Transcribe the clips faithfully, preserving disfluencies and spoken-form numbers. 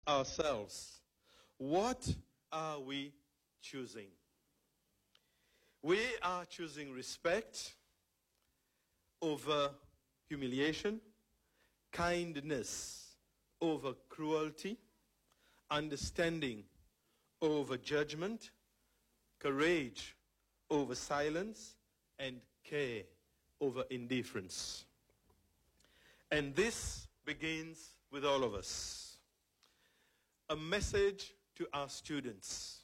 ourselves, what are we choosing? We are choosing respect over humiliation, kindness over cruelty, understanding over judgment, courage over silence, and care over indifference. And this begins with all of us. A message to our students.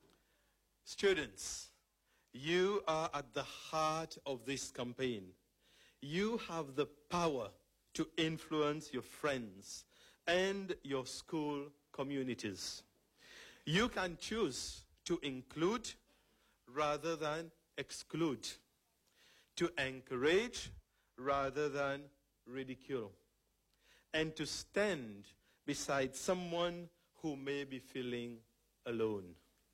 Students, you are at the heart of this campaign. You have the power to influence your friends and your school communities. You can choose to include rather than exclude, to encourage rather than ridicule, and to stand beside someone who may be feeling alone.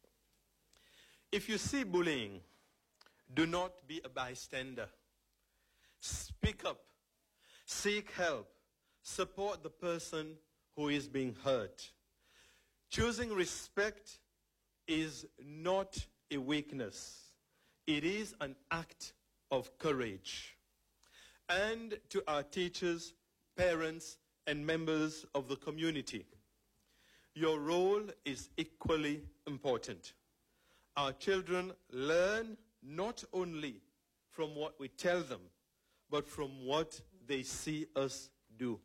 If you see bullying, do not be a bystander. Speak up, seek help, support the person who is being hurt. Choosing respect is not a weakness. It is an act of courage. And to our teachers, parents, and members of the community, your role is equally important. Our children learn not only from what we tell them, but from what they see us do.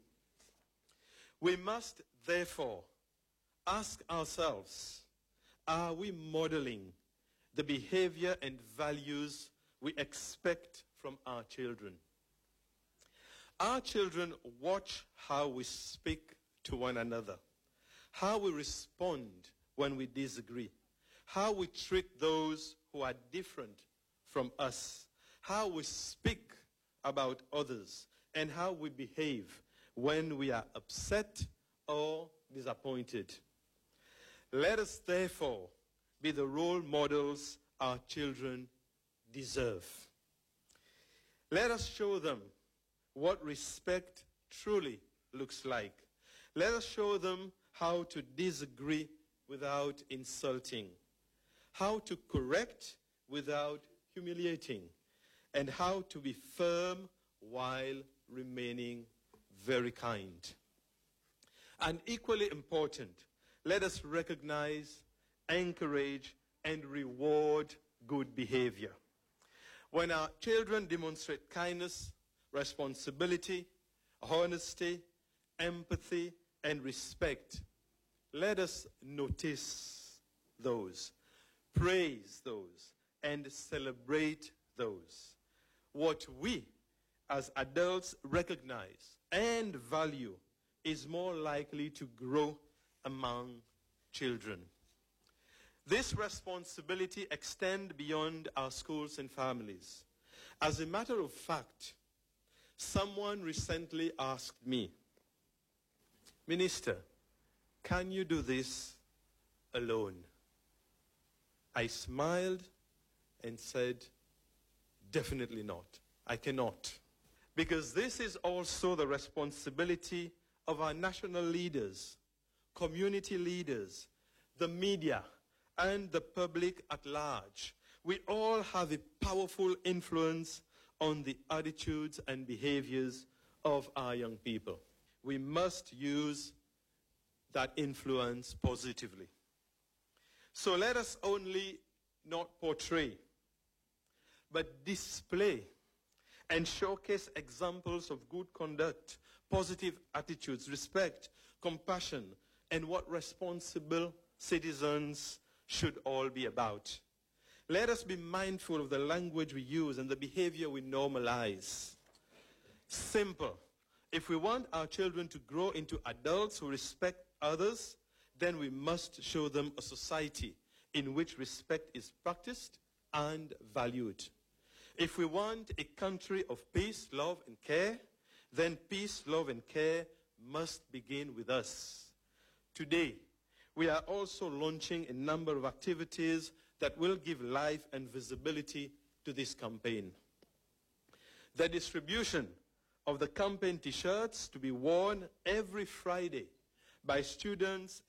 We must therefore ask ourselves, are we modeling the behavior and values we expect from our children? Our children watch how we speak to one another, how we respond when we disagree, how we treat those who are different from us, how we speak about others, and how we behave when we are upset or disappointed. Let us therefore be the role models our children deserve. Let us show them what respect truly looks like. Let us show them how to disagree without insulting, how to correct without humiliating, and how to be firm while remaining very kind. And equally important, let us recognize, encourage, and reward good behavior. When our children demonstrate kindness, responsibility, honesty, empathy, and respect, let us notice those, praise those, and celebrate those. What we as adults recognize and value is more likely to grow among children. This responsibility extends beyond our schools and families. As a matter of fact, someone recently asked me, "Minister, can you do this alone?" I smiled and said, "Definitely not. I cannot." Because this is also the responsibility of our national leaders, community leaders, the media, and the public at large. We all have a powerful influence on the attitudes and behaviors of our young people. We must use that influence positively. So let us only not portray, but display and showcase examples of good conduct, positive attitudes, respect, compassion, and what responsible citizens should all be about. Let us be mindful of the language we use and the behavior we normalize. Simple. If we want our children to grow into adults who respect others, then we must show them a society in which respect is practiced and valued. If we want a country of peace, love, and care, then peace, love, and care must begin with us. Today, we are also launching a number of activities that will give life and visibility to this campaign. The distribution of the campaign t-shirts to be worn every Friday by students